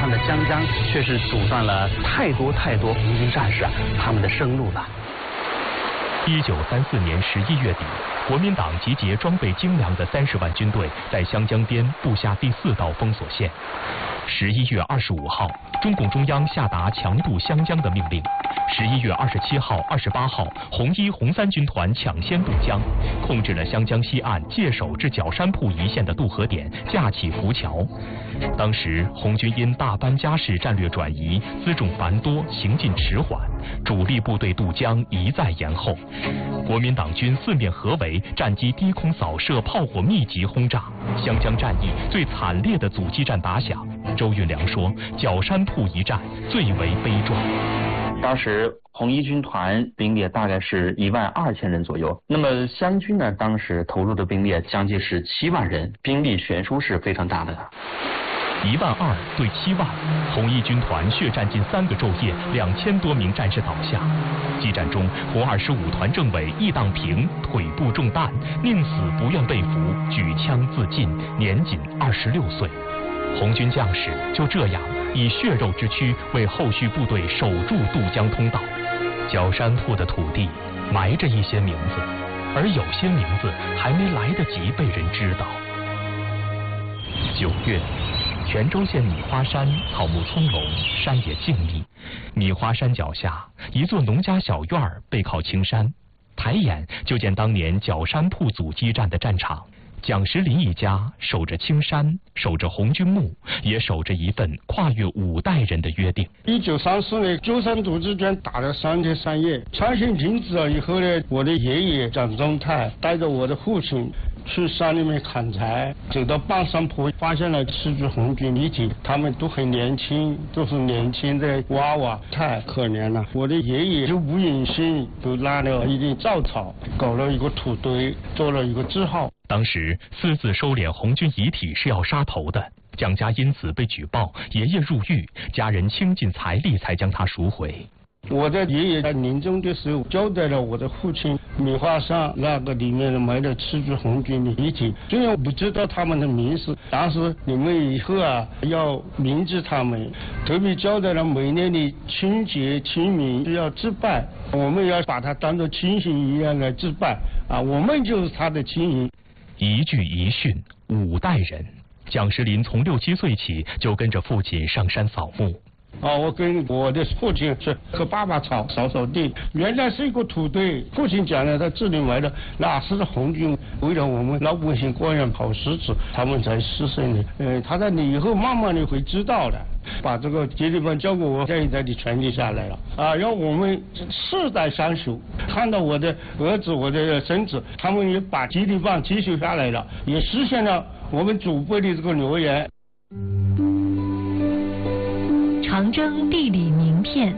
川的湘江却是阻断了太多红军战士他们的生路了。 1934年11月底，国民党集结装备精良的30万军队，在湘江边布下第4道封锁线。11月25号，中共中央下达强渡湘江的命令。11月27号、28号，红1、红3军团抢先渡江，控制了湘江西岸界首至角山铺一线的渡河点，架起浮桥。当时红军因大班家事战略转移，辎重繁多，行进迟缓，主力部队渡江一再延后。国民党军4面合围，战机低空扫射，炮火密集轰炸，湘江战役最惨烈的阻击战打响。周运良说，角山铺一战最为悲壮。 当时红1军团兵力大概是12000人左右，那么湘军呢，当时投入的兵力将近是7万人，兵力悬殊是非常大的。 12000对7万，红1军团血战近3个昼夜，2000多名战士倒下。激战中，红25团政委易当平腿部中弹，宁死不愿被俘，举枪自尽，年仅26岁。红军将士就这样以血肉之躯为后续部队守住渡江通道。角山铺的土地埋着一些名字，而有些名字还没来得及被人知道。9月，泉州县米花山草木葱茏，山野静谧。米花山脚下，一座农家小院背靠青山，抬眼就见当年角山铺阻击战的战场。蒋时林一家守着青山，守着红军墓，也守着一份跨越5代人的约定。 1934年九三阻击战打了3天3夜，枪声停止了以后呢，我的爷爷蒋宗泰带着我的父亲去山里面砍柴，走到半山坡，发现了4具红军遗体，他们都很年轻，都是年轻的娃娃，太可怜了。我的爷爷就无影心，就拉了一点稻草，搞了一个土堆，做了一个字号。 当时私自收敛红军遗体是要杀头的，蒋家因此被举报，爷爷入狱，家人倾尽财力才将他赎回。 我的爷爷在临终的时候交代了我的父亲，米花山那个里面埋了7具红军的遗体，虽然我不知道他们的名字，但是你们以后要铭记他们，特别交代了每年的清节清明要祭拜，我们要把它当作亲信一样来祭拜我们就是他的亲人。 一句一训5代人，蒋时林从6、7岁起就跟着父亲上山扫墓。 我跟我的父亲是和爸爸扫地，原来是一个土堆，父亲讲了，他这里埋的那是红军为了我们老百姓过上好日子，他们才牺牲的。他在你以后慢慢的会知道的，把这个接力棒交给我，这一代的传递下来了让我们4代相守，看到我的儿子我的孙子，他们也把接力棒继续下来了，也实现了我们祖辈的这个诺言。 长征地理名片。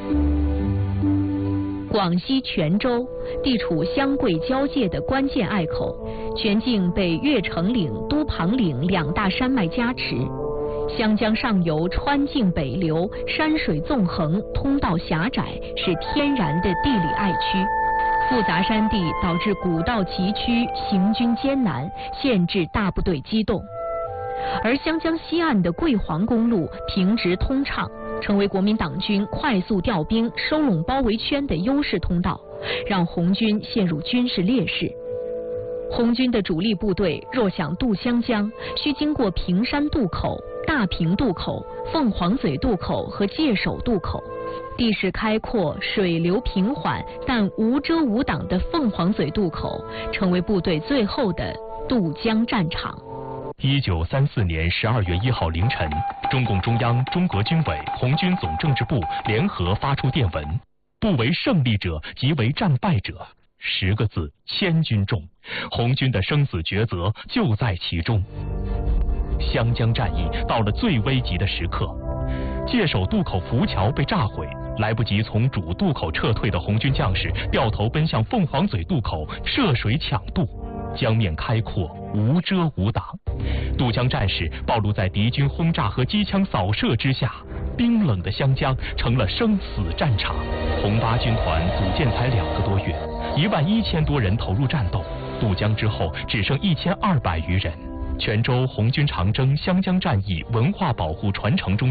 广西泉州地处湘桂交界的关键隘口，全境被越城岭、都庞岭2大山脉夹持。湘江上游川泾北流，山水纵横，通道狭窄，是天然的地理隘区。复杂山地导致古道崎岖，行军艰难，限制大部队机动。而湘江西岸的桂黄公路平直通畅，成为国民党军快速调兵、收拢包围圈的优势通道，让红军陷入军事劣势。红军的主力部队若想渡湘江，需经过平山渡口、大坪渡口、凤凰嘴渡口和界首渡口。地势开阔、水流平缓，但无遮无挡的凤凰嘴渡口，成为部队最后的渡江战场。 1934年12月1号凌晨，中共中央、中革军委、红军总政治部联合发出电文：不为胜利者，即为战败者。10个字，千钧重，红军的生死抉择就在其中。湘江战役到了最危急的时刻，界首渡口浮桥被炸毁，来不及从主渡口撤退的红军将士掉头奔向凤凰嘴渡口涉水抢渡。江面开阔，无遮无挡，渡江战士暴露在敌军轰炸和机枪扫射之下，冰冷的湘江成了生死战场。红8军团组建才2个多月，11000多人投入战斗，渡江之后只剩1200余人。泉州红军长征湘江战役文化保护传承中